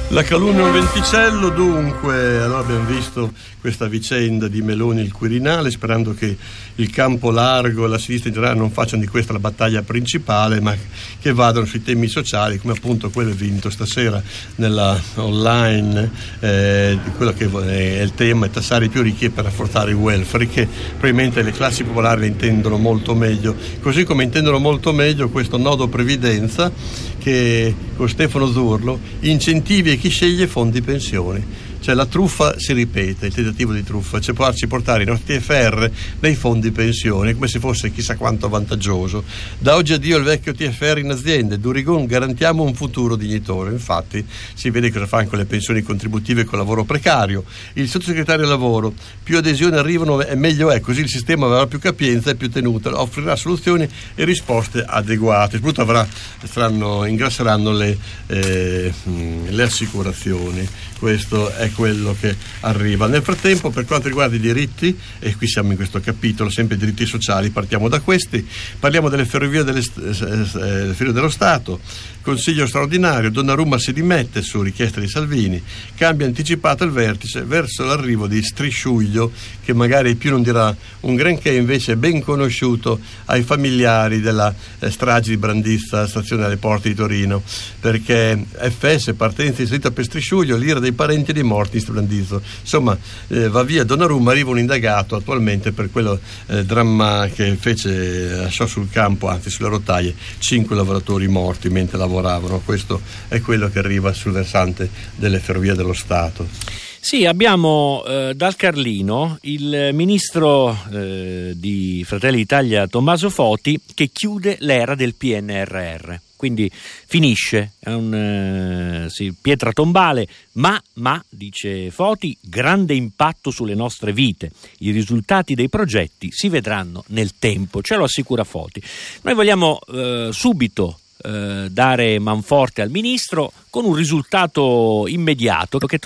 La calunnia è un venticello, dunque. Allora abbiamo visto questa vicenda di Meloni il Quirinale, sperando che il campo largo e la sinistra in generale non facciano di questa la battaglia principale, ma che vadano sui temi sociali, come appunto quello vinto stasera nella online, quello che è il tema, tassare i più ricchi per rafforzare il welfare, che probabilmente le classi popolari le intendono molto meglio, così come intendono molto meglio questo nodo previdenza che con Stefano Zurlo incentivi chi sceglie fondi pensioni. Cioè la truffa si ripete, il tentativo di truffa, cioè farci portare i nostri TFR nei fondi pensioni come se fosse chissà quanto vantaggioso. Da oggi addio il vecchio TFR in aziende, Durigon garantiamo un futuro dignitoso. Infatti si vede cosa fanno con le pensioni contributive e con il lavoro precario. Il sottosegretario del lavoro, più adesioni arrivano e meglio è, così il sistema avrà più capienza e più tenuta, offrirà soluzioni e risposte adeguate. Soprattutto ingresseranno le assicurazioni. Questo è quello che arriva. Nel frattempo, per quanto riguarda i diritti, e qui siamo in questo capitolo, sempre diritti sociali, partiamo da questi, parliamo delle ferrovie dello Stato. Consiglio straordinario, Donnarumma si dimette su richiesta di Salvini, cambia anticipato il vertice verso l'arrivo di Strisciuglio, che magari più non dirà un granché, invece è ben conosciuto ai familiari della strage di Brandizza, stazione alle porte di Torino, perché FS, partenza di salita per Strisciuglio, l'ira dei parenti dei morti in Brandizzo. Insomma, va via Donnarumma, arriva un indagato attualmente per quello dramma che lasciò sul campo, anzi sulle rotaie, 5 lavoratori morti mentre lavoravano. Questo è quello che arriva sul versante delle ferrovie dello Stato. Sì, abbiamo dal Carlino il ministro di Fratelli d'Italia Tommaso Foti che chiude l'era del PNRR. Quindi finisce, è pietra tombale, ma, dice Foti, grande impatto sulle nostre vite. I risultati dei progetti si vedranno nel tempo, ce lo assicura Foti. Noi vogliamo subito dare manforte al ministro con un risultato immediato che